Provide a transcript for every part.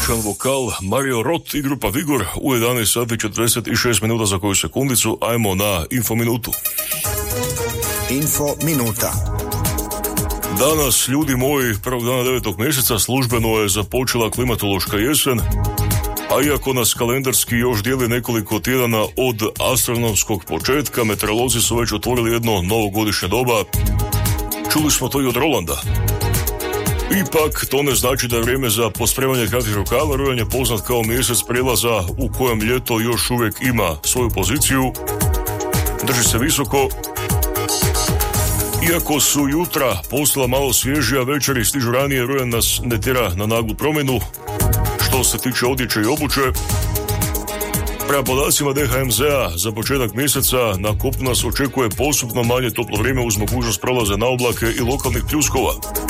odličan vokal Mario Roth i grupa Vigor u 11 sati 46 minuta za koju sekundicu. Ajmo na Info minutu. Info minuta. Danas, ljudi moji, prvog dana 9. mjeseca službeno je započela klimatološka jesen, a iako nas kalendarski još dijeli nekoliko tjedana od astronomskog početka, meteorolozi su već otvorili jedno novogodišnje doba. Čuli smo to i od Rolanda. Ipak, to ne znači da je vrijeme za pospremanje kratkih rukava. Rujan je poznat kao mjesec prijelaza u kojem ljeto još uvijek ima svoju poziciju. Drži se visoko. Iako su jutra postala malo svježija, večeri stižu ranije, rujan nas ne tjera na naglu promjenu. Što se tiče odjeće i obuće, prema podacima DHMZ-a za početak mjeseca na kopnu nas očekuje postupno manje toplo vrijeme uz mogućnost prolaza na oblake i lokalnih pljuskova.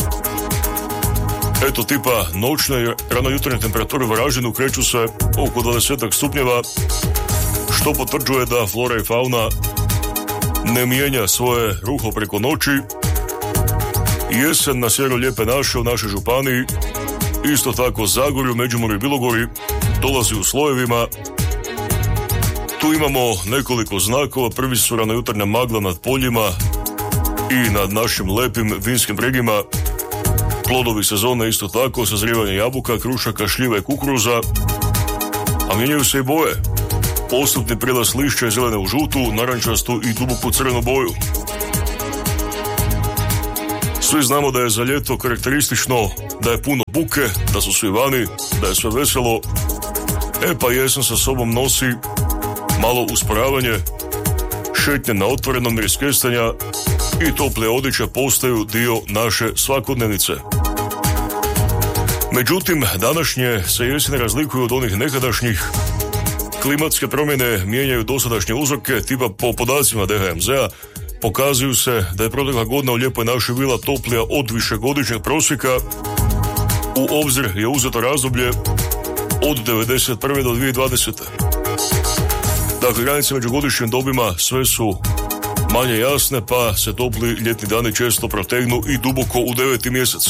Eto tipa noćne i ranojutarnje temperature u Varaždinu kreću se oko 20 stupnjeva, što potvrđuje da flora i fauna ne mijenja svoje ruho preko noći. Jesen na sjeveru Lijepe naše u našoj županiji, isto tako Zagorju, Međimurju i Bilogori, dolazi u slojevima. Tu imamo nekoliko znakova. Prvi su ranojutarnja magla nad poljima i nad našim lepim vinskim bregima. Plodovi sezone isto tako, sazrijevanje jabuka, krušaka, šljiva i kukuruza, a mijenjaju se i boje. Postupni prijelaz lišća iz zelene u žutu, narančastu i duboku crvenu boju. Svi znamo da je za ljeto karakteristično da je puno buke, da su svi vani, da je sve veselo. Pa jesen sa sobom nosi malo usporavanje, šetnje na otvorenom, miris kestenja i tople odjeće postaju dio naše svakodnevnice. Međutim, današnje se jesene razlikuju od onih nekadašnjih. Klimatske promjene mijenjaju dosadašnje uzroke, tipa po podacima DHMZ-a pokazuju se da je protekla godina u Lijepoj našoj bila toplija od višegodišnjeg prosjeka. U obzir je uzeto razdoblje od 1991. do 2020. Dakle, granice među godišnjim dobima sve su manje jasne, pa se topli ljetni dani često protegnu i duboko u 9. mjesec.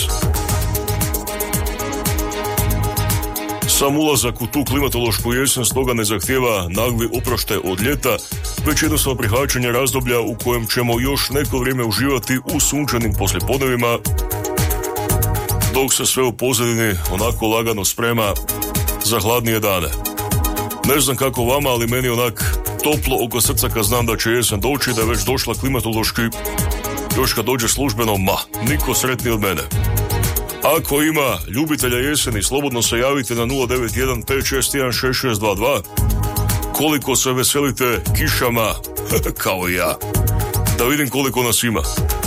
Sam ulazak u tu klimatološku jesen stoga ne zahtijeva nagli oproštaj od ljeta, već jednostavno prihvaćanje razdoblja u kojem ćemo još neko vrijeme uživati u sunčanim poslijepodnevima, dok se sve u pozadini onako lagano sprema za hladnije dane. Ne znam kako vama, ali meni onak toplo oko srca kad znam da će jesen doći, da je već došla klimatološki, još kad dođe službeno, niko sretniji od mene. Ako ima ljubitelja jeseni, slobodno se javite na 091 561 6622. Koliko se veselite kišama, kao i ja. Da vidim koliko nas ima.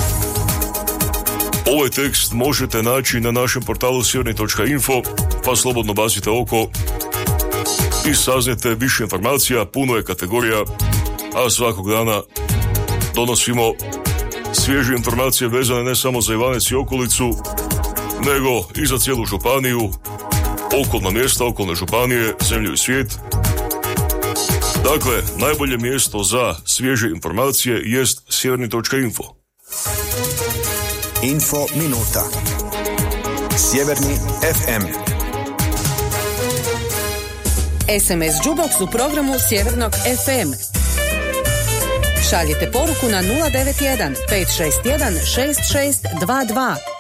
Ovaj tekst možete naći na našem portalu sjeverni.info, pa slobodno bacite oko i saznajte više informacija, puno je kategorija, a svakog dana donosimo svježe informacije vezane ne samo za Ivanec i okolicu, nego i za cijelu županiju, okolna mjesta, okolne županije, zemlju i svijet. Dakle, najbolje mjesto za svježe informacije jest sjeverni.info. Info minuta. Sjeverni FM. SMS Jukebox u programu Sjevernog FM. Šaljite poruku na 091 561 6622.